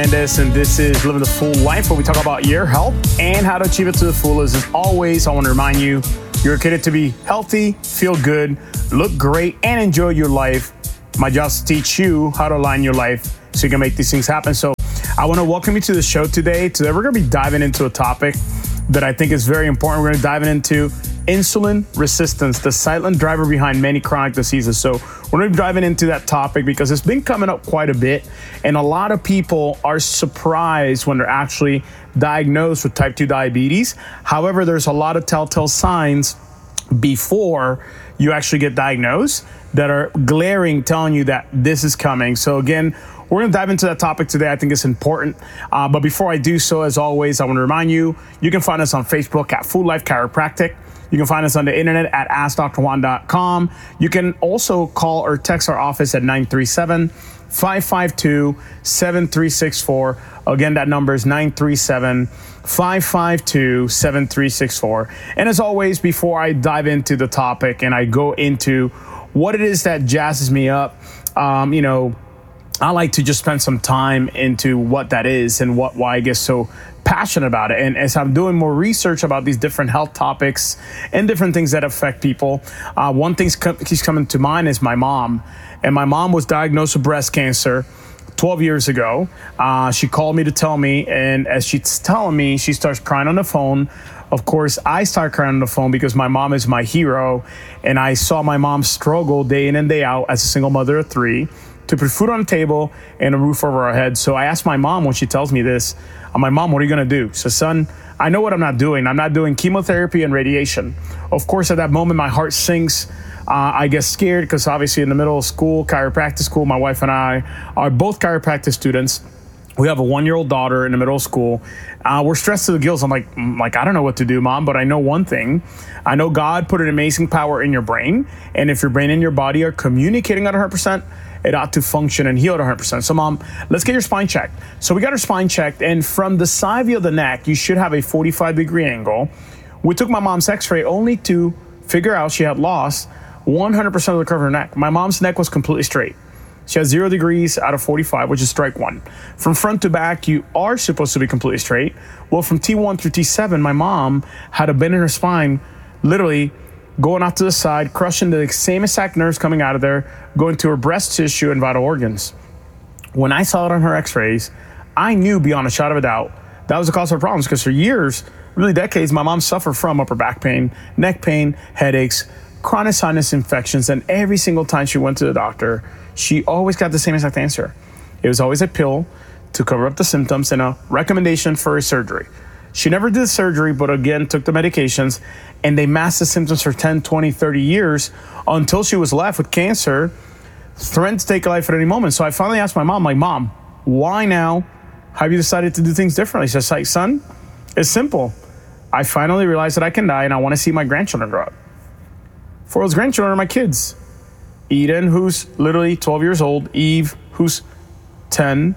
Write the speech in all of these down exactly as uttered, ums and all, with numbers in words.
This and this is Living the Full Life, where we talk about your health and how to achieve it to the fullest. As always, I want to remind you, you're committed to be healthy, feel good, look great, and enjoy your life. My job is to teach you how to align your life so you can make these things happen. So I want to welcome you to the show today. Today, we're going to be diving into a topic that I think is very important. We're going to dive into insulin resistance, the silent driver behind many chronic diseases. So we're going to be diving into that topic because it's been coming up quite a bit. And a lot of people are surprised when they're actually diagnosed with type two diabetes. However, there's a lot of telltale signs before you actually get diagnosed that are glaring, telling you that this is coming. So again, we're going to dive into that topic today. I think it's important. Uh, but before I do so, as always, I want to remind you, you can find us on Facebook at Full Life Chiropractic. You can find us on the internet at ask dr juan dot com. You can also call or text our office at nine three seven, five five two, seven three six four. Again, that number is nine three seven, five five two, seven three six four. And as always, before I dive into the topic and I go into what it is that jazzes me up, um, you know, I like to just spend some time into what that is and what why I get so passionate about it. And as I'm doing more research about these different health topics and different things that affect people, uh, one thing keeps coming to mind is my mom. And my mom was diagnosed with breast cancer twelve years ago. Uh, she called me to tell me, and as she's telling me, she starts crying on the phone. Of course, I start crying on the phone because my mom is my hero, and I saw my mom struggle day in and day out as a single mother of three to put food on the table and a roof over our head. So I asked my mom when she tells me this, I'm like, Mom, what are you going to do? So, son, I know what I'm not doing. I'm not doing chemotherapy and radiation. Of course, at that moment, my heart sinks. Uh, I get scared because obviously in the middle of school, chiropractic school, my wife and I are both chiropractic students. We have a one-year-old daughter in the middle of school. Uh, we're stressed to the gills. I'm like, mm, like, I don't know what to do, Mom, but I know one thing. I know God put an amazing power in your brain. And if your brain and your body are communicating at one hundred percent, it ought to function and heal at one hundred percent. So, Mom, let's get your spine checked. So we got her spine checked. And from the side view of the neck, you should have a forty-five degree angle. We took my mom's x-ray only to figure out she had lost one hundred percent of the curve of her neck. My mom's neck was completely straight. She has zero degrees out of forty-five, which is strike one. From front to back, you are supposed to be completely straight. Well, from T one through T seven, my mom had a bend in her spine, literally going out to the side, crushing the same exact nerves coming out of there, going to her breast tissue and vital organs. When I saw it on her x-rays, I knew beyond a shadow of a doubt that was the cause of her problems, because for years, really decades, my mom suffered from upper back pain, neck pain, headaches, chronic sinus infections, and every single time she went to the doctor, she always got the same exact answer. It was always a pill to cover up the symptoms and a recommendation for a surgery. She never did the surgery, but again, took the medications, and they masked the symptoms for ten, twenty, thirty years until she was left with cancer, threatened to take her life at any moment. So I finally asked my mom, like, Mom, why now have you decided to do things differently? She's like, son, it's simple. I finally realized that I can die, and I want to see my grandchildren grow up. Four of those grandchildren are my kids. Eden, who's literally twelve years old, Eve, who's ten,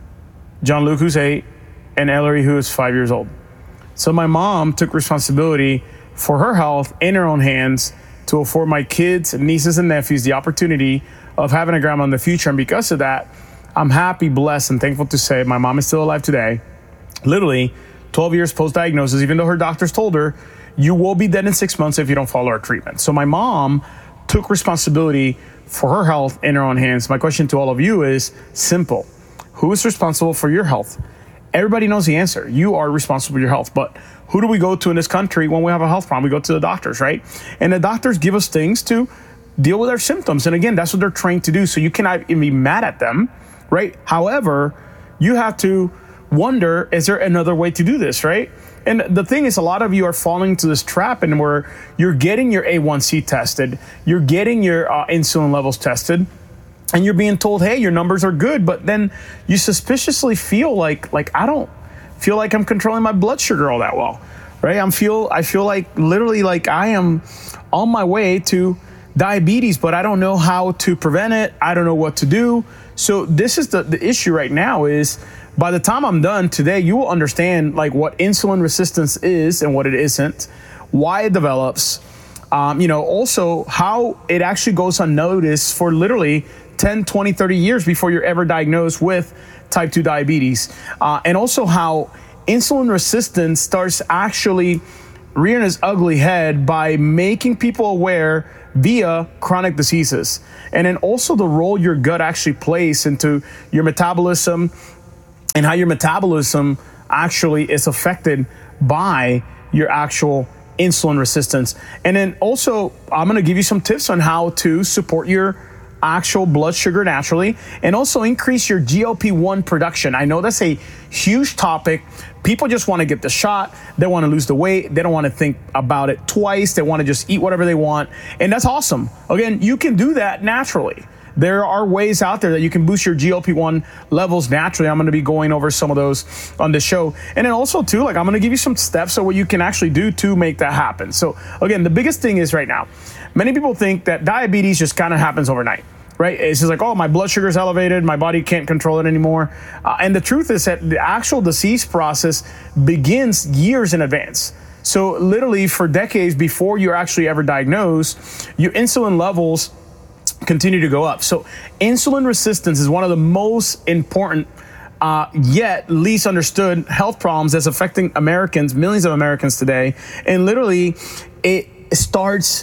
John Luke, who's eight, and Ellery, who is five years old. So my mom took responsibility for her health in her own hands to afford my kids, nieces, and nephews the opportunity of having a grandma in the future. And because of that, I'm happy, blessed, and thankful to say my mom is still alive today. Literally twelve years post-diagnosis, even though her doctors told her, you will be dead in six months if you don't follow our treatment. So my mom took responsibility for her health in her own hands. My question to all of you is simple. Who is responsible for your health? Everybody knows the answer. You are responsible for your health. But who do we go to in this country when we have a health problem? We go to the doctors, right? And the doctors give us things to deal with our symptoms. And again, that's what they're trained to do. So you cannot even be mad at them, right? However, you have to wonder, is there another way to do this, right? And the thing is, a lot of you are falling into this trap, and where you're getting your A one C tested, you're getting your uh, insulin levels tested, and you're being told, hey, your numbers are good, but then you suspiciously feel like, like I don't feel like I'm controlling my blood sugar all that well, right? I'm feel, I feel like literally like I am on my way to diabetes, but I don't know how to prevent it. I don't know what to do. So this is the, the issue right now is, by the time I'm done today, you will understand like what insulin resistance is and what it isn't, why it develops, um, you know, also how it actually goes unnoticed for literally ten, twenty, thirty years before you're ever diagnosed with type two diabetes, uh, and also how insulin resistance starts actually rearing its ugly head by making people aware via chronic diseases. And then also the role your gut actually plays into your metabolism and how your metabolism actually is affected by your actual insulin resistance. And then also, I'm going to give you some tips on how to support your actual blood sugar naturally and also increase your G L P one production. I know that's a huge topic. People just want to get the shot. They want to lose the weight. They don't want to think about it twice. They want to just eat whatever they want. And that's awesome. Again, you can do that naturally. There are ways out there that you can boost your G L P one levels naturally. I'm going to be going over some of those on the show. And then also too, like I'm going to give you some steps of what you can actually do to make that happen. So again, the biggest thing is right now, many people think that diabetes just kind of happens overnight, right? It's just like, oh, my blood sugar is elevated. My body can't control it anymore. Uh, and the truth is that the actual disease process begins years in advance. So literally for decades before you're actually ever diagnosed, your insulin levels continue to go up. So insulin resistance is one of the most important uh, yet least understood health problems that's affecting Americans, millions of Americans today. And literally it starts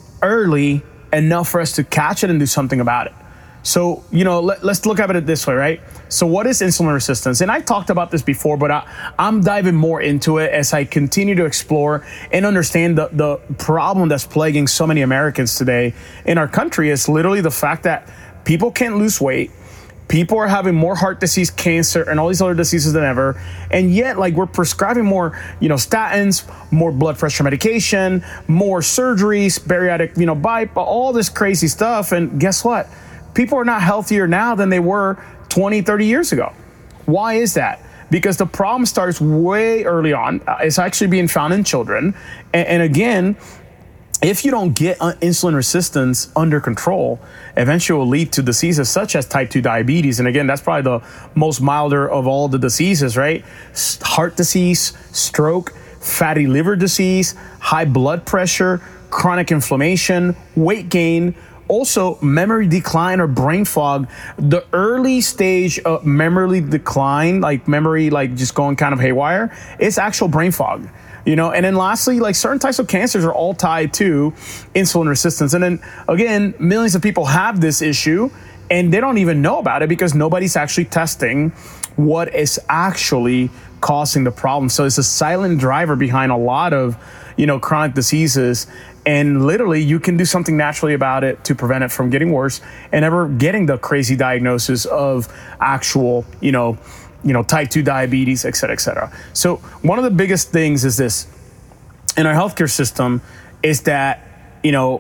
early enough for us to catch it and do something about it. So, you know, let, let's look at it this way, right? So what is insulin resistance? And I talked about this before, but I, I'm diving more into it as I continue to explore and understand the, the problem that's plaguing so many Americans today in our country is literally the fact that people can't lose weight. People are having more heart disease, cancer, and all these other diseases than ever. And yet, like, we're prescribing more, you know, statins, more blood pressure medication, more surgeries, bariatric, you know, bypass, all this crazy stuff. And guess what? People are not healthier now than they were twenty, thirty years ago. Why is that? Because the problem starts way early on. Uh, it's actually being found in children. And, and again, if you don't get insulin resistance under control, eventually will lead to diseases such as type two diabetes. And again, that's probably the most milder of all the diseases, right? Heart disease, stroke, fatty liver disease, high blood pressure, chronic inflammation, weight gain, also memory decline or brain fog. The early stage of memory decline, like memory, like just going kind of haywire, it's actual brain fog. You know, and then lastly, like certain types of cancers are all tied to insulin resistance. And then again, millions of people have this issue and they don't even know about it because nobody's actually testing what is actually causing the problem. So it's a silent driver behind a lot of, you know, chronic diseases. And literally you can do something naturally about it to prevent it from getting worse and ever getting the crazy diagnosis of actual, you know, you know, type two diabetes, et cetera, et cetera. So one of the biggest things is this in our healthcare system is that, you know,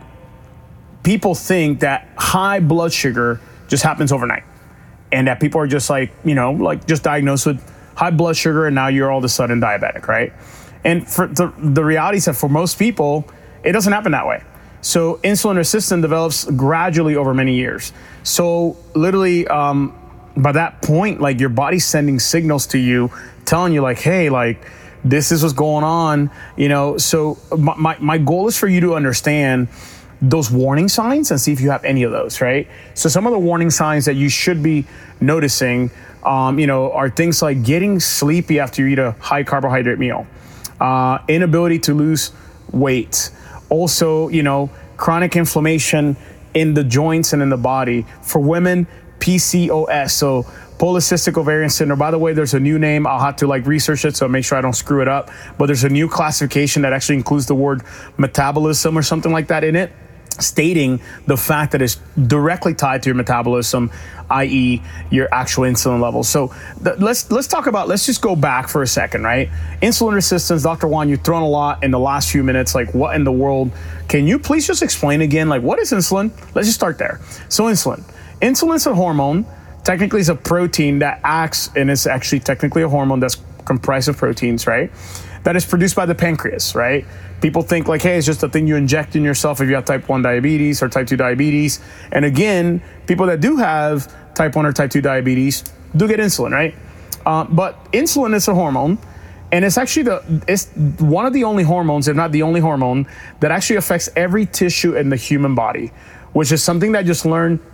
people think that high blood sugar just happens overnight and that people are just like, you know, like just diagnosed with high blood sugar and now you're all of a sudden diabetic, right? And for the, the reality is that for most people, it doesn't happen that way. So insulin resistance develops gradually over many years. So literally, um, by that point, like your body's sending signals to you, telling you like, hey, like this is what's going on, you know? So my, my, my goal is for you to understand those warning signs and see if you have any of those, right? So some of the warning signs that you should be noticing, um, you know, are things like getting sleepy after you eat a high carbohydrate meal, uh, inability to lose weight. Also, you know, chronic inflammation in the joints and in the body. For women, P C O S, so polycystic ovarian syndrome. By the way, there's a new name. I'll have to like research it so make sure I don't screw it up. But there's a new classification that actually includes the word metabolism or something like that in it, stating the fact that it's directly tied to your metabolism, that is your actual insulin levels. So th- let's let's talk about, let's just go back for a second, right? Insulin resistance, Doctor Juan, you've thrown a lot in the last few minutes. Like what in the world? Can you please just explain again, like what is insulin? Let's just start there. So insulin. Insulin is a hormone. Technically, it's a protein that acts, and it's actually technically a hormone that's comprised of proteins, right? That is produced by the pancreas, right? People think like, hey, it's just a thing you inject in yourself if you have type one diabetes or type two diabetes. And again, people that do have type one or type two diabetes do get insulin, right? Uh, but insulin is a hormone, and it's actually the it's one of the only hormones, if not the only hormone, that actually affects every tissue in the human body, which is something that I just learned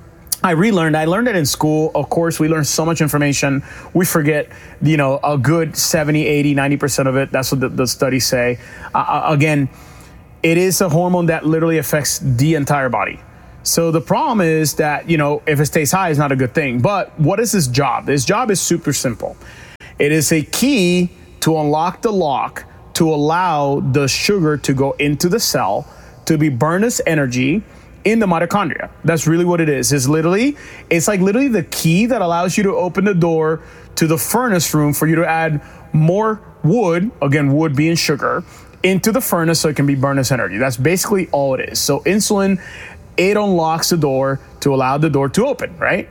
I relearned. I learned it in school. Of course, we learn so much information. We forget, you know, a good seventy, eighty, ninety percent of it. That's what the, the studies say. Uh, again, it is a hormone that literally affects the entire body. So the problem is that, you know, if it stays high, it's not a good thing. But what is this job? This job is super simple. It is a key to unlock the lock to allow the sugar to go into the cell to be burned as energy in the mitochondria. That's really what it is. It's literally, it's like literally the key that allows you to open the door to the furnace room for you to add more wood, again, wood being sugar, into the furnace so it can be burned as energy. That's basically all it is. So insulin, it unlocks the door to allow the door to open, right?